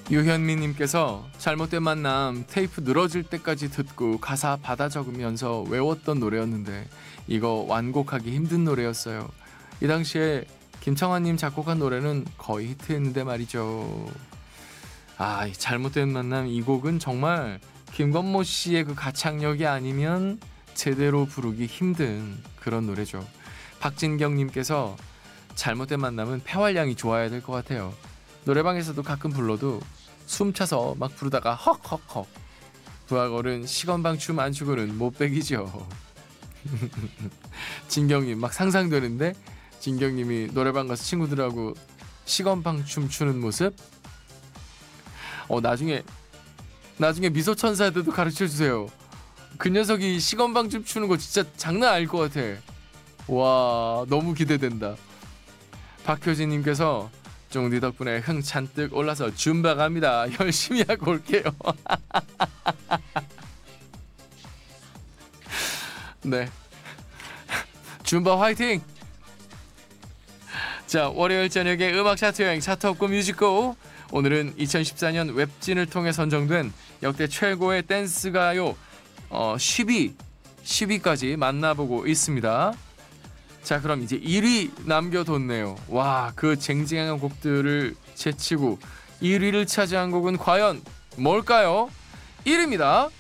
유현미님께서 잘못된 만남 테이프 늘어질 때까지 듣고 가사 받아 적으면서 외웠던 노래였는데 이거 완곡하기 힘든 노래였어요. 이 당시에 김창완님 작곡한 노래는 거의 히트했는데 말이죠. 이 잘못된 만남 이 곡은 정말 김건모 씨의 그 가창력이 아니면 제대로 부르기 힘든 그런 노래죠. 박진경님께서 잘못된 만남은 폐활량이 좋아야 될 것 같아요. 노래방에서도 가끔 불러도 숨 차서 막 부르다가 헉헉헉. 부하걸은 시건방 춤 안 추고는 못 배기죠. 진경님 막 상상되는데 진경님이 노래방 가서 친구들하고 시건방 춤 추는 모습? 나중에 미소천사들도 가르쳐 주세요. 그 녀석이 시건방 춤 추는 거 진짜 장난 아닐 것 같아. 와, 너무 기대된다. 박효진님께서 쫑디 덕분에 흥 잔뜩 올라서 줌바 갑니다. 열심히 하고 올게요. 네, 줌바 화이팅! 자, 월요일 저녁에 음악 차트 여행 차트 없고 뮤직고. 오늘은 2014년 웹진을 통해 선정된 역대 최고의 댄스 가요 10위까지 만나보고 있습니다. 자, 그럼 이제 1위 남겨뒀네요. 와, 그 쟁쟁한 곡들을 제치고 1위를 차지한 곡은 과연 뭘까요? 1위입니다.